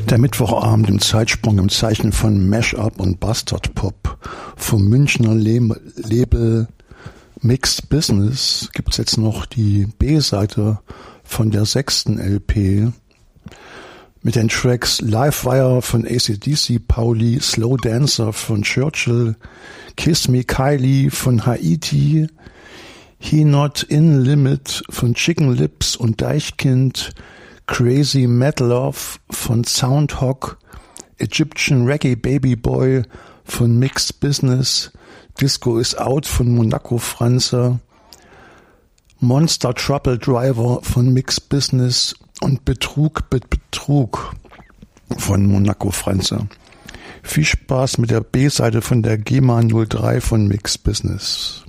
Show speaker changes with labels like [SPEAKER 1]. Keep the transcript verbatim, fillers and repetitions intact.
[SPEAKER 1] Der Mittwochabend im Zeitsprung im Zeichen von Mashup und Bastard Pop vom Münchner Le- Label Mixed Business gibt's jetzt noch die B-Seite von der sechsten L P mit den Tracks Livewire von A C D C Pauli, Slow Dancer von Churchill, Kiss Me Kylie von Haiti, He Not In Limit von Chicken Lips und Deichkind, Crazy Metal Love von Soundhawk, Egyptian Reggae Baby Boy von Mixed Business, Disco is Out von Monaco Franzer, Monster Trouble Driver von Mixed Business und Betrug mit Betrug von Monaco Franzer. Viel Spaß mit der B-Seite von der GEMA null drei von Mixed Business.